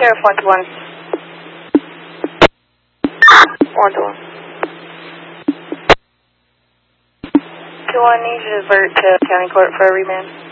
Sheriff 121. 121. 21 needs you to divert to county court for a remand.